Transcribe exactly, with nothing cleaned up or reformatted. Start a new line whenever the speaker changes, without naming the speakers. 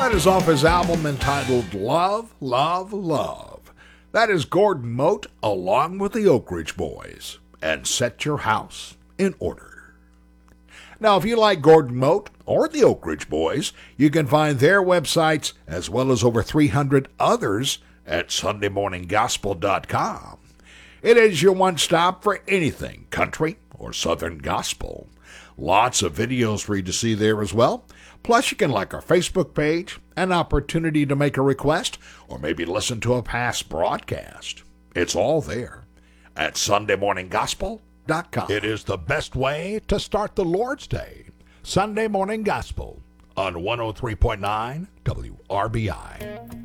That is off his album entitled Love, Love, Love. That is Gordon Mote along with the Oak Ridge Boys and Set Your House in Order. Now, if you like Gordon Mote or the Oak Ridge Boys, you can find their websites as well as over three hundred others at sunday morning gospel dot com. It is your one-stop for anything country or southern gospel. Lots of videos for you to see there as well. Plus, you can like our Facebook page, an opportunity to make a request, or maybe listen to a past broadcast. It's all there at sunday morning gospel dot com.
It is the best way to start the Lord's Day. Sunday Morning Gospel on one oh three point nine W R B I.